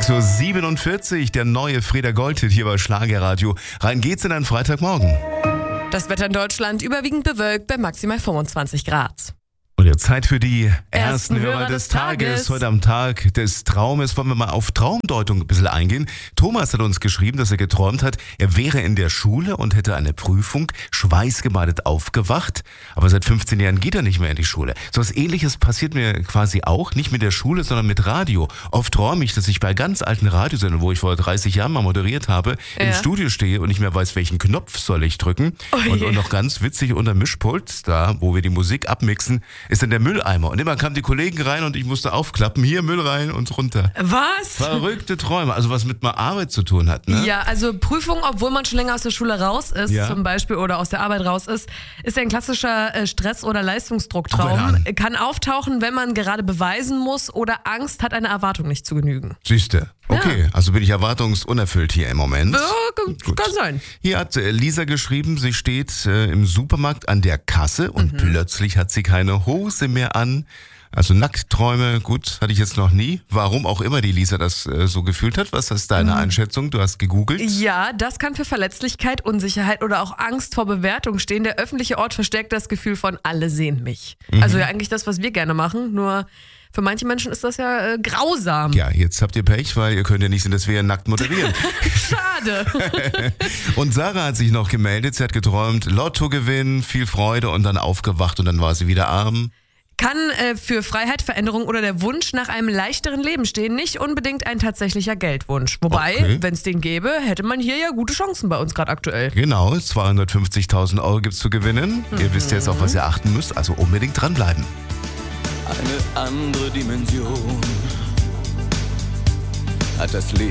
6:47 Uhr, der neue Freda Gold-Hit hier bei Schlagerradio. Rein geht's in einen Freitagmorgen. Das Wetter in Deutschland überwiegend bewölkt bei maximal 25 Grad. Und jetzt Zeit für die ersten Hörer des Tages. Heute am Tag des Traumes wollen wir mal auf Traumdeutung ein bisschen eingehen. Thomas hat uns geschrieben, dass er geträumt hat, er wäre in der Schule und hätte eine Prüfung, schweißgebadet aufgewacht. Aber seit 15 Jahren geht er nicht mehr in die Schule. So was Ähnliches passiert mir quasi auch, nicht mit der Schule, sondern mit Radio. Oft träume ich, dass ich bei ganz alten Radiosendern, wo ich vor 30 Jahren mal moderiert habe, im Studio stehe und nicht mehr weiß, welchen Knopf soll ich drücken. Und noch ganz witzig, unter Mischpult, da wo wir die Musik abmixen, ist dann der Mülleimer. Und immer kamen die Kollegen rein und ich musste aufklappen. Hier Müll rein und runter. Was? Verrückte Träume. Also was mit Arbeit zu tun hat, ne? Ja, also Prüfung, obwohl man schon länger aus der Schule raus ist, zum Beispiel, oder aus der Arbeit raus ist ein klassischer Stress- oder Leistungsdrucktraum. Kann auftauchen, wenn man gerade beweisen muss oder Angst hat, einer Erwartung nicht zu genügen. Siehste. Okay, also bin ich erwartungsunerfüllt hier im Moment. Ja, kann sein. Hier hat Lisa geschrieben, sie steht im Supermarkt an der Kasse und plötzlich hat sie keine Hose mehr an. Also Nacktträume, gut, hatte ich jetzt noch nie. Warum auch immer die Lisa das so gefühlt hat. Was ist deine Einschätzung? Du hast gegoogelt. Ja, das kann für Verletzlichkeit, Unsicherheit oder auch Angst vor Bewertung stehen. Der öffentliche Ort verstärkt das Gefühl von alle sehen mich. Also ja eigentlich das, was wir gerne machen, nur für manche Menschen ist das ja grausam. Ja, jetzt habt ihr Pech, weil ihr könnt ja nicht sehen, dass wir ja nackt moderieren. Schade. Und Sarah hat sich noch gemeldet, sie hat geträumt, Lottogewinn, viel Freude und dann aufgewacht und dann war sie wieder arm. Kann für Freiheit, Veränderung oder der Wunsch nach einem leichteren Leben stehen, nicht unbedingt ein tatsächlicher Geldwunsch. Wobei, wenn es den gäbe, hätte man hier ja gute Chancen bei uns gerade aktuell. Genau, 250.000 € gibt's zu gewinnen. Ihr wisst jetzt, auf was ihr achten müsst, also unbedingt dranbleiben. Eine andere Dimension hat das Leben.